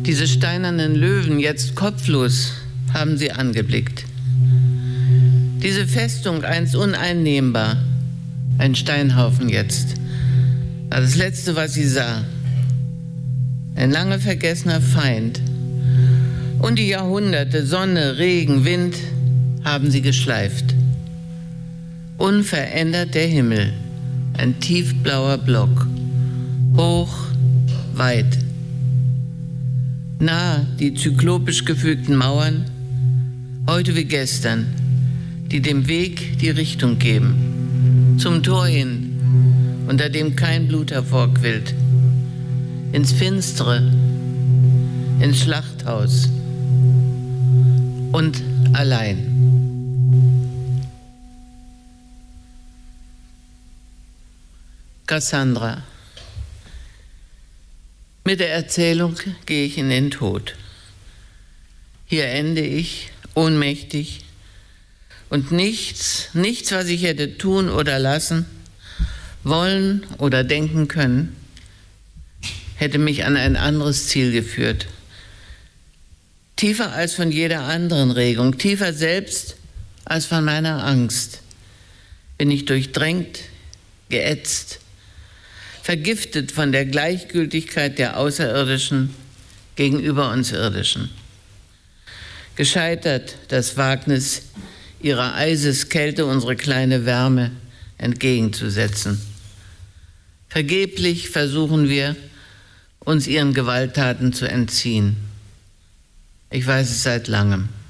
Diese steinernen Löwen, jetzt kopflos, haben sie angeblickt. Diese Festung, einst uneinnehmbar, ein Steinhaufen jetzt, war das Letzte, was sie sah. Ein lange vergessener Feind. Und die Jahrhunderte, Sonne, Regen, Wind haben sie geschleift. Unverändert der Himmel, ein tiefblauer Block, hoch, weit. Nah die zyklopisch gefügten Mauern, heute wie gestern, die dem Weg die Richtung geben, zum Tor hin, unter dem kein Blut hervorquillt, ins Finstere, ins Schlachthaus und allein. Cassandra. Mit der Erzählung gehe ich in den Tod. Hier ende ich, ohnmächtig, und nichts, was ich hätte tun oder lassen, wollen oder denken können, hätte mich an ein anderes Ziel geführt. Tiefer als von jeder anderen Regung, tiefer selbst als von meiner Angst, bin ich durchdrängt, geätzt, vergiftet von der Gleichgültigkeit der Außerirdischen gegenüber uns Irdischen. Gescheitert das Wagnis, ihrer Eiseskälte unsere kleine Wärme entgegenzusetzen. Vergeblich versuchen wir, uns ihren Gewalttaten zu entziehen. Ich weiß es seit langem.